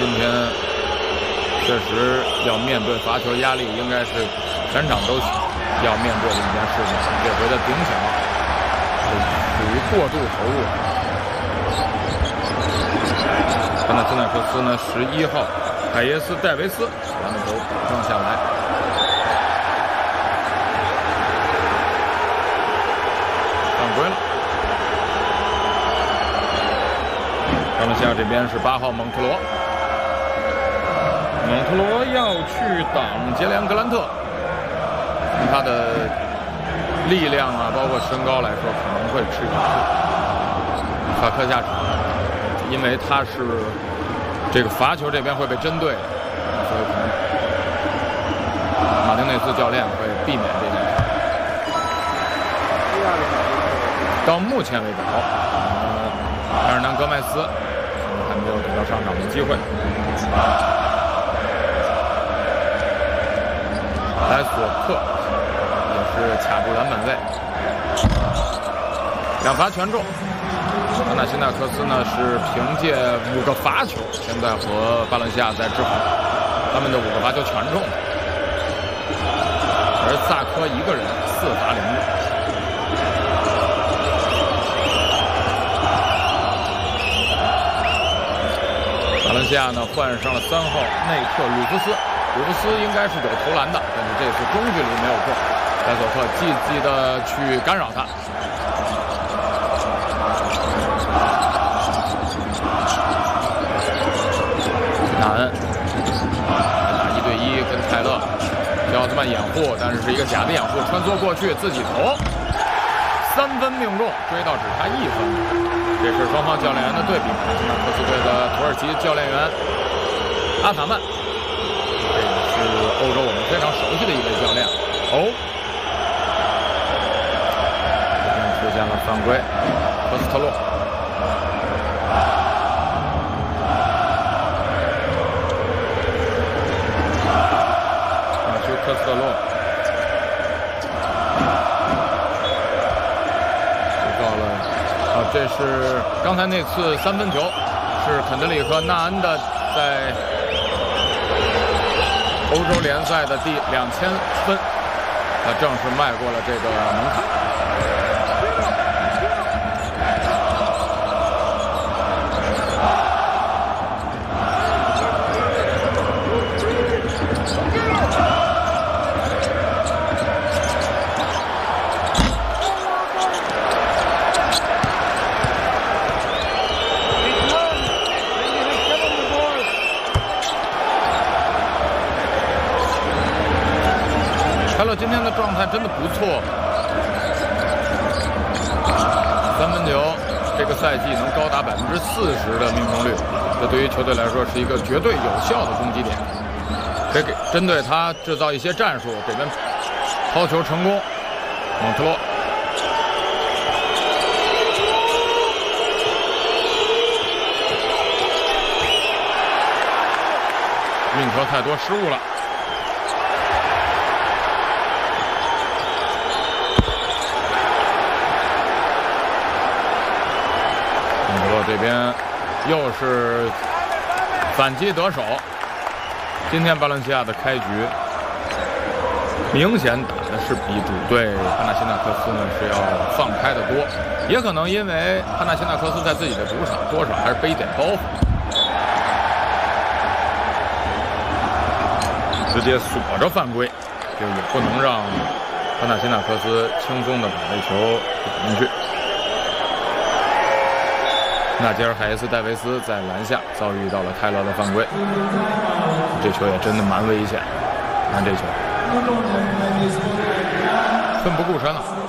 今天确实要面对罚球压力，应该是全场都要面对的一件事情。这回的顶抢属于过度投入。帕纳辛纳克斯呢，11号海耶斯戴维斯把那球保证下来。犯规了。巴伦西亚这边是8号蒙特罗。蒙特罗要去挡杰连格兰特，从他的力量啊，包括身高来说，可能会吃点亏。法克下场，因为他是这个罚球这边会被针对，所以可能马丁内斯教练会避免这件事。到目前为止，埃尔南戈麦斯还没有得到上场的机会。莱索克也是卡住篮板位，2罚全中。帕纳辛纳克斯呢是凭借5个罚球，现在和巴伦西亚在制衡，他们的5个罚球全中，而萨科一个人4罚0中。巴伦西亚呢换上了3号内特鲁夫斯。鲁夫斯应该是有投篮的，但是这次中距离没有中。莱索克积极的去干扰他。纳恩打1对1跟泰勒，肖兹曼掩护，但是是一个假的掩护，穿梭过去自己投，3分命中，追到只差1分。这是双方教练员的对比。帕纳辛纳克斯队的土耳其教练员阿塔曼。是欧洲我们非常熟悉的一位教练。这边出现了犯规，科斯特洛。马修科斯特洛制造了，这是刚才那次3分球，是肯德里和纳恩的在欧洲联赛的第2000分，他正式迈过了这个门槛。泰勒今天的状态真的不错，3分球这个赛季能高达40%的命中率，这对于球队来说是一个绝对有效的攻击点。可以针对他制造一些战术，这边抛球成功，蒙特罗。运球太多失误了。这边又是反击得手。今天巴伦西亚的开局明显打的是比主队帕纳辛纳克斯呢是要放开的多，也可能因为帕纳辛纳克斯在自己的主场多少还是背一点包袱，直接锁着犯规，就也不能让帕纳辛纳克斯轻松的把这球打进去。纳吉尔海耶斯戴维斯在篮下遭遇到了泰勒的犯规，这球也真的蛮危险。看这球，奋不顾身了。